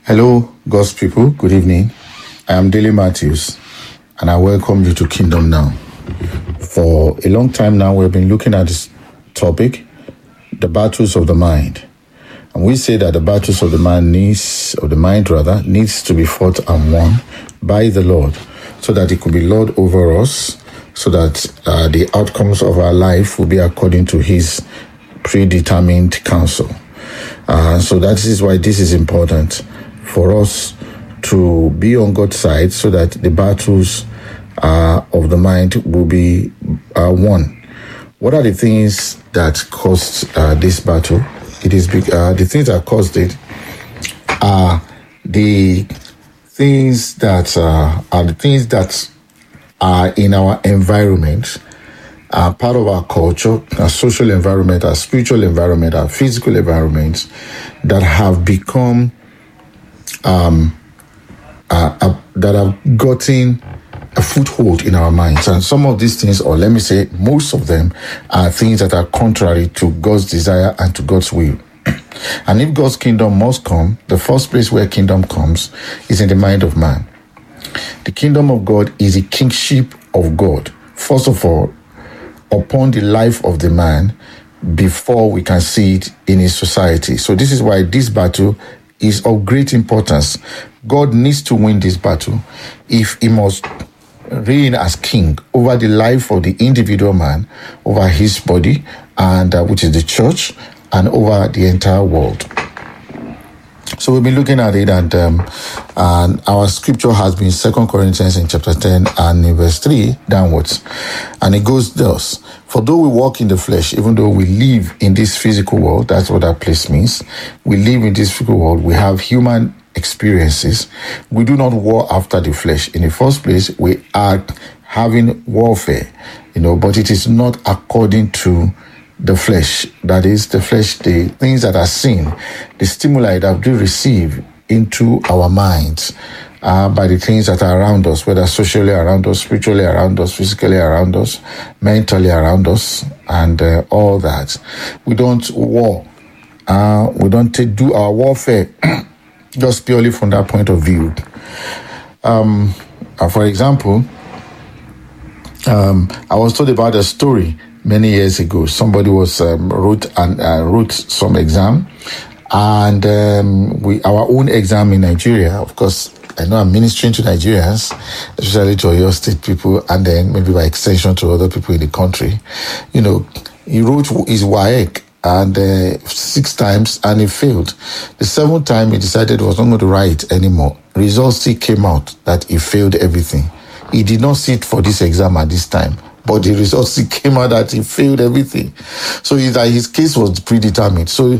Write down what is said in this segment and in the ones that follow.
Hello, God's people. Good evening. I am Dele Matthews, and I welcome you to Kingdom Now. For a long time now, we've been looking at this topic, the battles of the mind. And we say that the battles of the mind needs to be fought and won by the Lord, so that He could be Lord over us, so that the outcomes of our life will be according to His predetermined counsel. So that is why this is important for us to be on God's side, so that the battles of the mind will be won. What are the things that caused this battle? It is the things that caused it are the things that are in our environment, are part of our culture, our social environment, our spiritual environment, our physical environment, that have become that have gotten a foothold in our minds. And some of these things, or let me say most of them, are things that are contrary to God's desire and to God's will. And if God's kingdom must come, the first place where kingdom comes is in the mind of man. The kingdom of God is the kingship of God, first of all, upon the life of the man, before we can see it in his society. So this is why this battle is of great importance. God needs to win this battle if He must reign as king over the life of the individual man, over his body, and which is the church, and over the entire world. So we've been looking at it, and our scripture has been 2 Corinthians in chapter 10 and in verse 3 downwards. And it goes thus: for though we walk in the flesh, even though we live in this physical world, that's what that place means. We live in this physical world. We have human experiences. We do not war after the flesh. In the first place, we are having warfare, but it is not according to the flesh. That is, the flesh, the things that are seen, the stimuli that we receive into our minds by the things that are around us, whether socially around us, spiritually around us, physically around us, mentally around us, and all that. We don't war. We don't do our warfare just purely from that point of view. For example, I was told about a story many years ago. Somebody was wrote some exam, and our own exam in Nigeria. Of course, I know I'm ministering to Nigerians, especially to your state people, and then maybe by extension to other people in the country. He wrote his WAEC and 6 times, and he failed. The 7th time, he decided he was not going to write anymore. Results still came out that he failed everything. He did not sit for this exam at this time, but the results came out that he failed everything. So his case was predetermined. So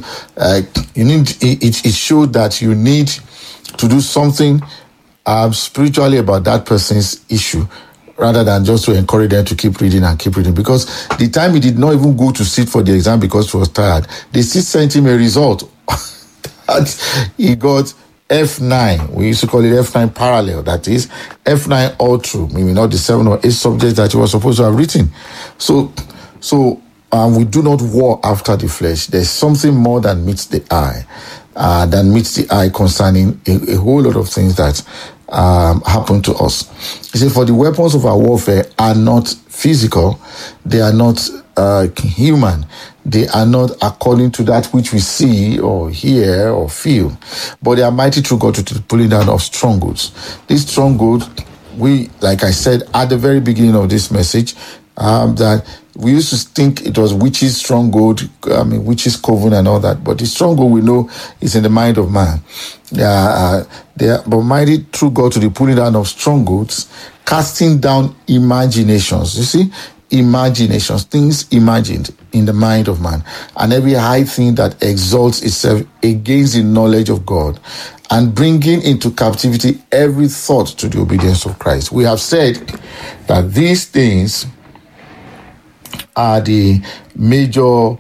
it showed that you need to do something spiritually about that person's issue, rather than just to encourage them to keep reading. Because the time he did not even go to sit for the exam because he was tired, they still sent him a result that he got F9. We used to call it F9 parallel. That is F9 all through, maybe not the 7 or 8 subjects that he was supposed to have written. So we do not war after the flesh. There's something more than meets the eye, concerning a whole lot of things that happen to us. He said, for the weapons of our warfare are not physical, they are not human, they are not according to that which we see or hear or feel, but they are mighty through God to the pulling down of strongholds. These strongholds, like I said at the very beginning of this message, that we used to think it was witches' stronghold, witches' coven and all that. But the stronghold we know is in the mind of man. They are but mighty through God to the pulling down of strongholds, casting down imaginations. You see, imaginations, things imagined in the mind of man, and every high thing that exalts itself against the knowledge of God, and bringing into captivity every thought to the obedience of Christ. We have said that these things are the major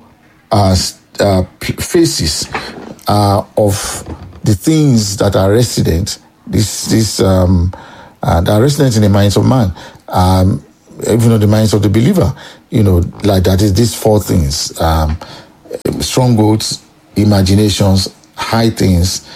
phases of the things that are resident. That are resident in the minds of man, even in the minds of the believer. Like that is these 4 things: strongholds, imaginations, high things,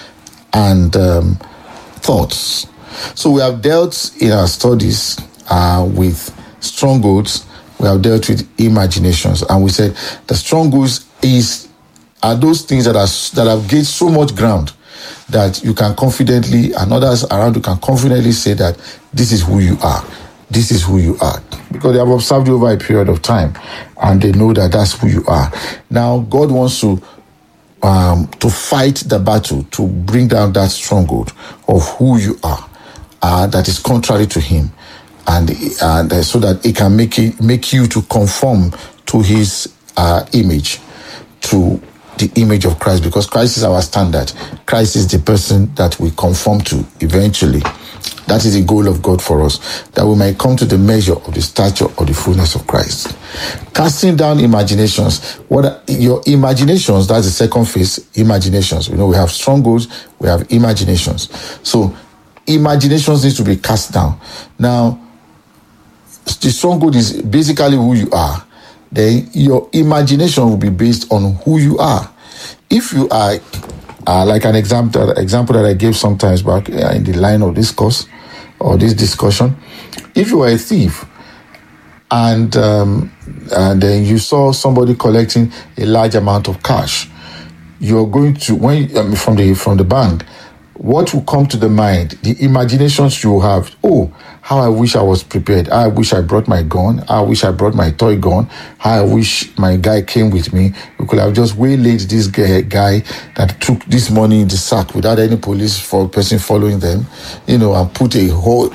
and thoughts. So we have dealt in our studies with strongholds. We have dealt with imaginations, and we said the strongholds are those things that have gained so much ground that you can confidently, and others around you can confidently say that this is who you are. This is who you are, because they have observed you over a period of time, and they know that that's who you are. Now, God wants to fight the battle, to bring down that stronghold of who you are, that is contrary to Him, and so that it can make you to conform to His image, to the image of Christ, because Christ is our standard. Christ is the person that we conform to eventually. That is the goal of God for us, that we might come to the measure of the stature of the fullness of Christ. Casting down imaginations. Your imaginations, that's the second phase, imaginations. We have strongholds, we have imaginations. So imaginations need to be cast down. Now, the stronghold is basically who you are. Then your imagination will be based on who you are. If you are like an example that I gave sometimes back in the line of this course or this discussion, if you are a thief and then you saw somebody collecting a large amount of cash, you're going to from the bank. What will come to the mind? The imaginations you have. Oh, how I wish I was prepared. I wish I brought my gun. I wish I brought my toy gun. How I wish my guy came with me. We could have just waylaid this guy that took this money in the sack without any police person following them, and put still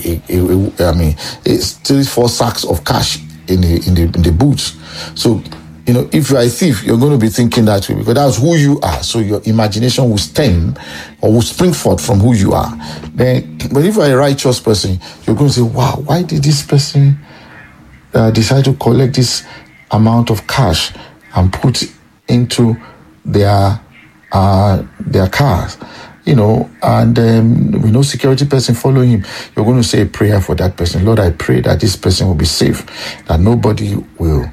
4 sacks of cash in the boots. So, if you are a thief, you're going to be thinking that way, because that's who you are. So your imagination will stem or will spring forth from who you are. But if you're a righteous person, you're going to say, wow, why did this person decide to collect this amount of cash and put into their cars? And with no security person following him, you're going to say a prayer for that person. Lord, I pray that this person will be safe, that nobody will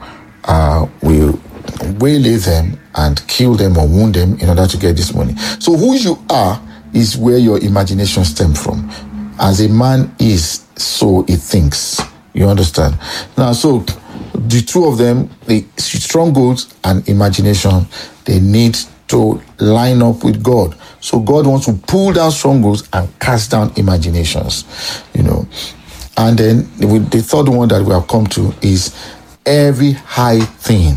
waylay them and kill them or wound them in order to get this money. So who you are is where your imagination stems from. As a man is, so he thinks. You understand? Now, so the two of them, the strongholds and imagination, they need to line up with God. So God wants to pull down strongholds and cast down imaginations, And then with the third one that we have come to is every high thing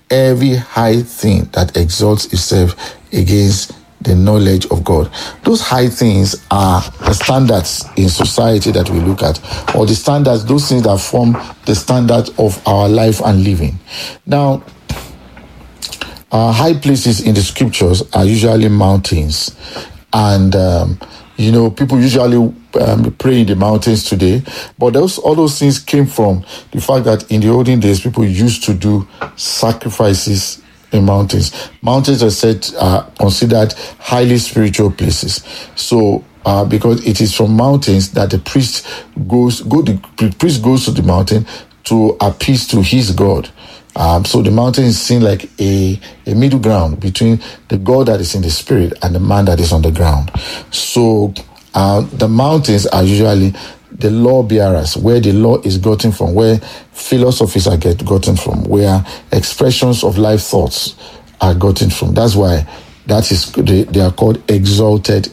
that exalts itself against the knowledge of God. Those high things are the standards in society that we look at, or the standards, those things that form the standard of our life and living. Now, high places in the scriptures are usually mountains, and people usually pray in the mountains today, but all those things came from the fact that in the olden days, people used to do sacrifices in mountains. Mountains are considered highly spiritual places. So, because it is from mountains that the priest goes to the mountain to appease to his God. So the mountain is seen like a middle ground between the God that is in the spirit and the man that is on the ground. So the mountains are usually the law bearers, where the law is gotten from, where philosophies are gotten from, where expressions of life thoughts are gotten from. That's why they are called exalted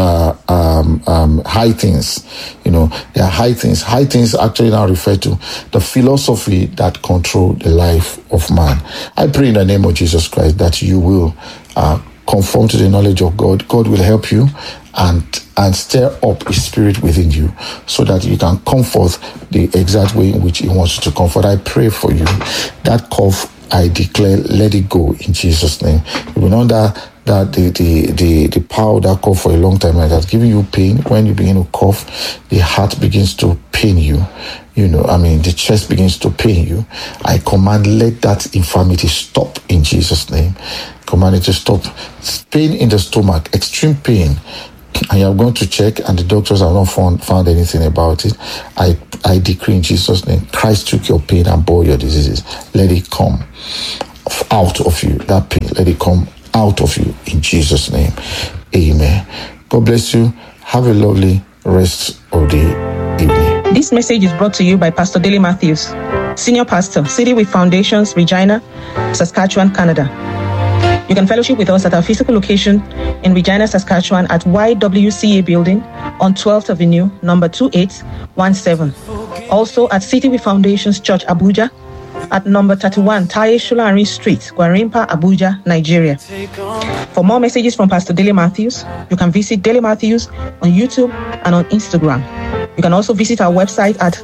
high things. They are high things. High things actually now refer to the philosophy that control the life of man. I pray in the name of Jesus Christ that you will conform to the knowledge of God. God will help you and stir up His spirit within you, so that you can comfort the exact way in which He wants you to comfort. I pray for you. That cough, I declare, let it go in Jesus' name. You will know that the power of that cough for a long time, and that's giving you pain. When you begin to cough, the heart begins to pain you. The chest begins to pain you. I command, let that infirmity stop in Jesus' name. Command it to stop. Pain in the stomach, extreme pain, and you are going to check, and the doctors have not found anything about it. I decree in Jesus' name, Christ took your pain and bore your diseases. Let it come out of you. That pain, let it come out of you in Jesus' name. Amen. God bless you. Have a lovely rest of the evening. This message is brought to you by Pastor Dele Matthews, Senior Pastor, City with Foundations, Regina, Saskatchewan, Canada. You can fellowship with us at our physical location in Regina, Saskatchewan at YWCA Building on 12th Avenue, number 2817. Also at City with Foundations Church, Abuja, at number 31 Taye Shulari Street, Gwarimpa, Abuja, Nigeria. For more messages from Pastor Dele Matthews, you can visit Dele Matthews on YouTube and on Instagram. You can also visit our website at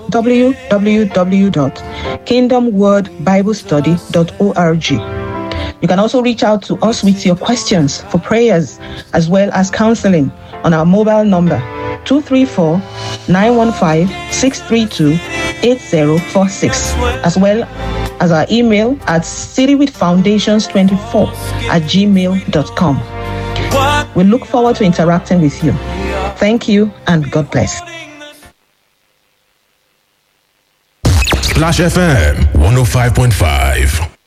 www.kingdomwordbiblestudy.org. You can also reach out to us with your questions for prayers as well as counseling on our mobile number 234-915-632-8046, as well as our email at citywithfoundations24@gmail.com. We look forward to interacting with you. Thank you and God bless. Splash FM 105.5